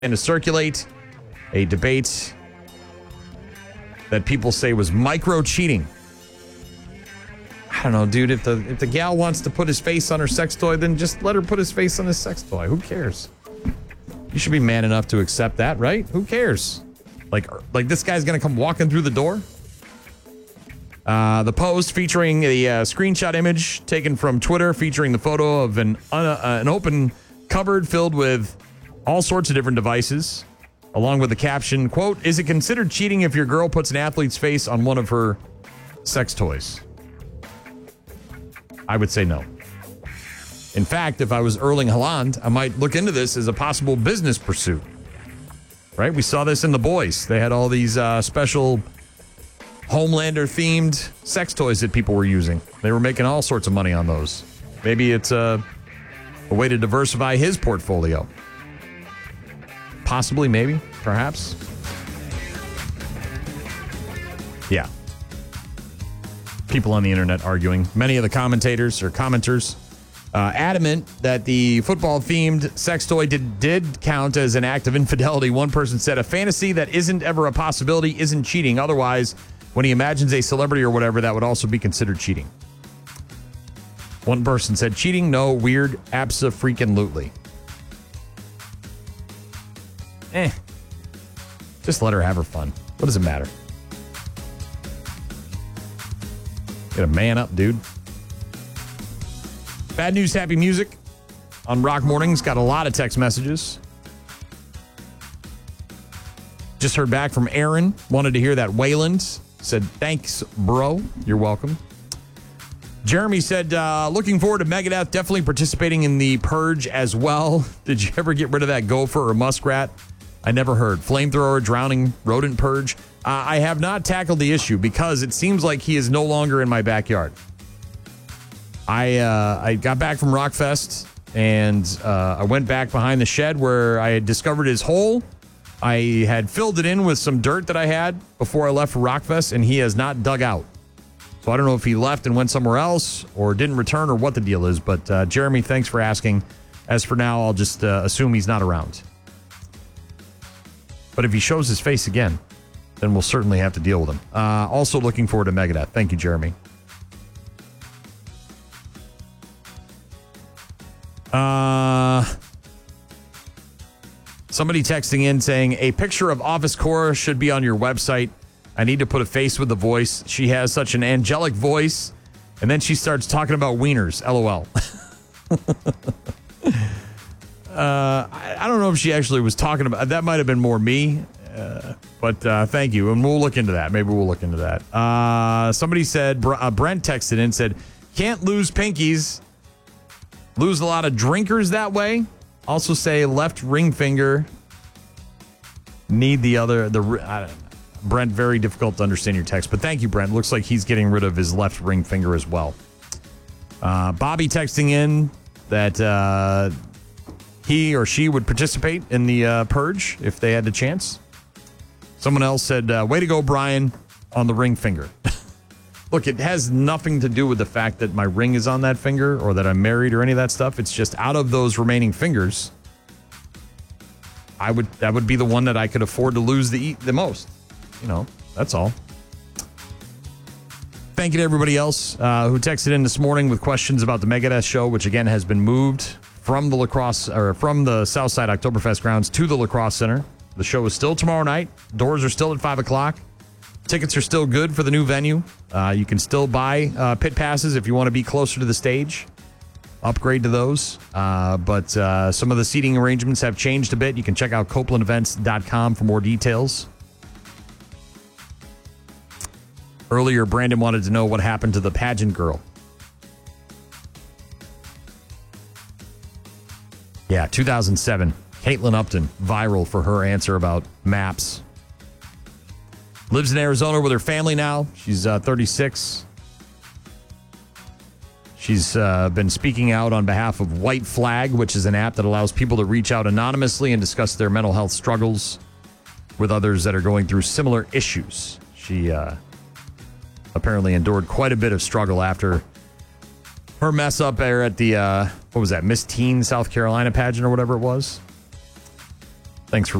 to circulate a debate that people say was micro cheating. I don't know, dude. If the gal wants to put his face on her sex toy, then just let her put his face on his sex toy. Who cares? You should be man enough to accept that, right? Who cares? Like this guy's gonna come walking through the door. The post featuring a screenshot image taken from Twitter featuring the photo of an open cupboard filled with all sorts of different devices, along with the caption, quote, "Is it considered cheating if your girl puts an athlete's face on one of her sex toys?" I would say no. In fact, if I was Erling Haaland, I might look into this as a possible business pursuit. Right? We saw this in The Boys. They had all these special Homelander-themed sex toys that people were using. They were making all sorts of money on those. Maybe it's a way to diversify his portfolio. Possibly, maybe, perhaps. Yeah. People on the internet arguing. Many of the commentators or commenters adamant that the football-themed sex toy did count as an act of infidelity. One person said, "A fantasy that isn't ever a possibility isn't cheating. Otherwise, when he imagines a celebrity or whatever, that would also be considered cheating." One person said, "Cheating? No. Weird. Abso-freaking-lutely." Just let her have her fun. What does it matter? Get a man up, dude. Bad news, happy music on Rock Mornings. Got a lot of text messages. Just heard back from Aaron. Wanted to hear that Wayland. Said, "Thanks, bro." You're welcome. Jeremy said, "Looking forward to Megadeth. Definitely participating in the purge as well." Did you ever get rid of that gopher or muskrat? I never heard. Flamethrower, drowning, rodent purge. I have not tackled the issue because it seems like he is no longer in my backyard. I got back from Rockfest and I went back behind the shed where I had discovered his hole. I had filled it in with some dirt that I had before I left for Rockfest, and he has not dug out. So I don't know if he left and went somewhere else or didn't return or what the deal is. But Jeremy, thanks for asking. As for now, I'll just assume he's not around. But if he shows his face again, then we'll certainly have to deal with him. Also looking forward to Megadeth. Thank you, Jeremy. Somebody texting in saying, "A picture of Office Cora should be on your website. I need to put a face with the voice. She has such an angelic voice." And then she starts talking about wieners. LOL. I don't know if she actually was talking about that. Might have been more me, but thank you, and we'll look into that. Maybe we'll look into that. Somebody said, Brent texted in and said, "Can't lose pinkies. Lose a lot of drinkers that way." Also say left ring finger. Need the other. Brent, very difficult to understand your text, but thank you, Brent. Looks like he's getting rid of his left ring finger as well. Bobby texting in that he or she would participate in the purge if they had the chance. Someone else said, "Way to go, Brian, on the ring finger." Look, it has nothing to do with the fact that my ring is on that finger or that I'm married or any of that stuff. It's just out of those remaining fingers, that would be the one that I could afford to lose the most. You know, that's all. Thank you to everybody else who texted in this morning with questions about the Megadeth show, which again has been moved from the lacrosse or from the Southside Oktoberfest grounds to the Lacrosse Center. The show is still tomorrow night. Doors are still at 5 o'clock. Tickets are still good for the new venue. You can still buy pit passes if you want to be closer to the stage. Upgrade to those. But some of the seating arrangements have changed a bit. You can check out CopelandEvents.com for more details. Earlier, Brandon wanted to know what happened to the pageant girl. Yeah, 2007. Caitlin Upton, viral for her answer about maps. Lives in Arizona with her family now. She's 36. She's been speaking out on behalf of White Flag, which is an app that allows people to reach out anonymously and discuss their mental health struggles with others that are going through similar issues. She apparently endured quite a bit of struggle after her mess up there at the, Miss Teen South Carolina pageant or whatever it was. Thanks for